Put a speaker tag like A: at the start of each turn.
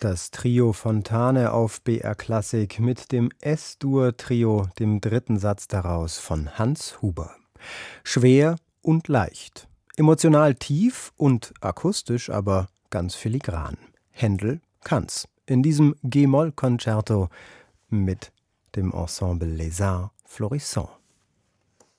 A: Das Trio Fontane auf BR Klassik mit dem S-Dur-Trio, dem dritten Satz daraus von Hans Huber. Schwer und leicht, emotional tief und akustisch aber ganz filigran. Händel kann's in diesem G-Moll-Konzerto mit dem Ensemble Les Arts Florissants.